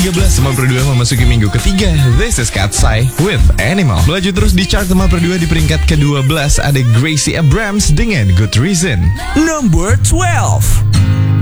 13 Teman Perdua memasuki minggu ketiga. This is Katsai with Animal. Melaju terus di chart Teman Perdua di peringkat ke-12 ada Gracie Abrams dengan Good Reason. Number 12.